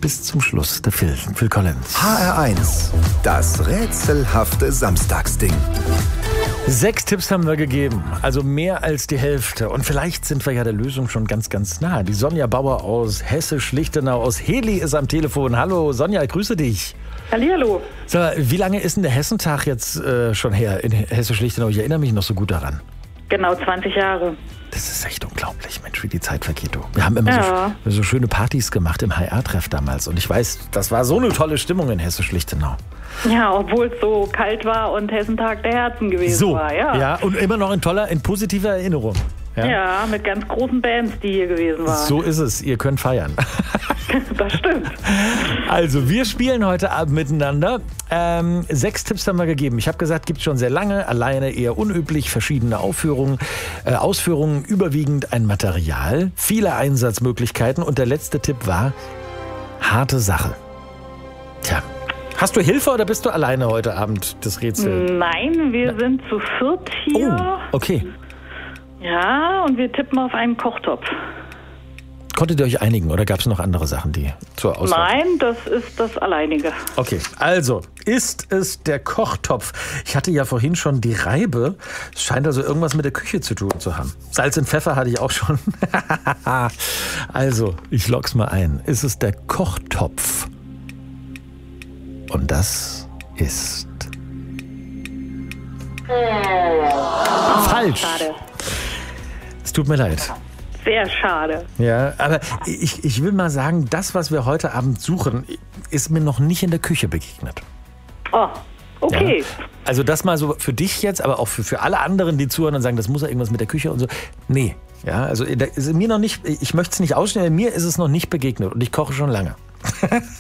bis zum Schluss der Phil Collins. HR1, das rätselhafte Samstagsding. 6 Tipps haben wir gegeben, also mehr als die Hälfte. Und vielleicht sind wir ja der Lösung schon ganz, ganz nah. Die Sonja Bauer aus Hesse-Schlichtenau aus Heli ist am Telefon. Hallo Sonja, ich grüße dich. Hallihallo. So, wie lange ist denn der Hessentag jetzt schon her in Hesse-Schlichtenau? Ich erinnere mich noch so gut daran. Genau 20 Jahre. Das ist echt unglaublich, Mensch, wie die Zeit vergeht. Du. Wir haben immer so schöne Partys gemacht im HR-Treff damals. Und ich weiß, das war so eine tolle Stimmung in Hesse-Schlichtenau. Ja, obwohl es so kalt war und Hessentag der Herzen gewesen war. Ja, und immer noch in positiver Erinnerung. Ja, mit ganz großen Bands, die hier gewesen waren. So ist es, ihr könnt feiern. Das stimmt. Also, wir spielen heute Abend miteinander. 6 Tipps haben wir gegeben. Ich habe gesagt, gibt es schon sehr lange, alleine eher unüblich, verschiedene Ausführungen, überwiegend ein Material, viele Einsatzmöglichkeiten und der letzte Tipp war, harte Sache. Tja. Hast du Hilfe oder bist du alleine heute Abend, das Rätsel? Nein, wir sind zu 4 hier. Oh, okay. Ja, und wir tippen auf einen Kochtopf. Konntet ihr euch einigen oder gab es noch andere Sachen, die zur Auswahl? Nein, das ist das Alleinige. Okay, also ist es der Kochtopf? Ich hatte ja vorhin schon die Reibe. Es scheint also irgendwas mit der Küche zu tun zu haben. Salz und Pfeffer hatte ich auch schon. Also, ich logg's mal ein. Ist es der Kochtopf? Und das ist falsch. Schade. Es tut mir leid. Sehr schade. Ja, aber ich will mal sagen, das, was wir heute Abend suchen, ist mir noch nicht in der Küche begegnet. Oh, okay. Ja? Also das mal so für dich jetzt, aber auch für alle anderen, die zuhören und sagen, das muss ja irgendwas mit der Küche und so. Nee, ja, also ist mir noch nicht, ich möchte es nicht ausstellen, mir ist es noch nicht begegnet und ich koche schon lange.